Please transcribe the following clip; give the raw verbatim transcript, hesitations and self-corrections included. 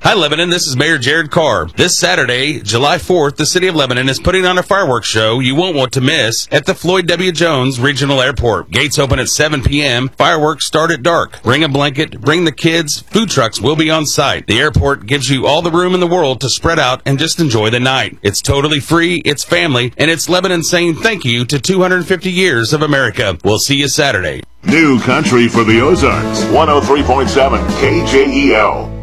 Hi, Lebanon. This is Mayor Jared Carr. This Saturday, July fourth, the City of Lebanon is putting on a fireworks show you won't want to miss at the Floyd W. Jones Regional Airport. Gates open at seven p.m. Fireworks start at dark. Bring a blanket, bring the kids. Food trucks will be on site. The airport gives you all the room in the world to spread out and just enjoy the night. It's totally free, it's family, and it's Lebanon saying thank you to two hundred fifty years of America. We'll see you Saturday. New country for the Ozarks. one oh three point seven K J E L.